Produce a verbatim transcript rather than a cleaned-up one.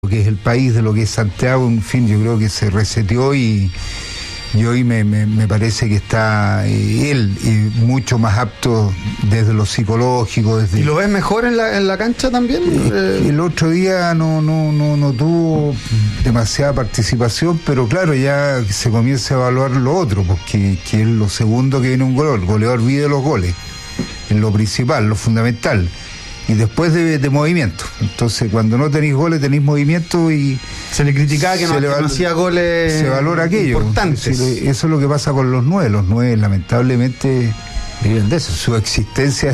que es el país, de lo que es Santiago, en fin, yo creo que se reseteó y, y hoy me, me, me parece que está eh, él eh, mucho más apto desde lo psicológico. Desde, ¿Y lo ves mejor en la, en la cancha también? Eh, el otro día no, no, no, no tuvo demasiada participación, pero claro, ya se comienza a evaluar lo otro, porque que es lo segundo que viene un goleador. El goleador vive los goles, es lo principal, lo fundamental. Y después de, de movimiento. Entonces, cuando no tenéis goles, tenéis movimiento y... Se le criticaba que no, le que no hacía goles se valora aquello. Importantes. Eso es lo que pasa con los nueve. Los nueve, lamentablemente, viven de eso. Su existencia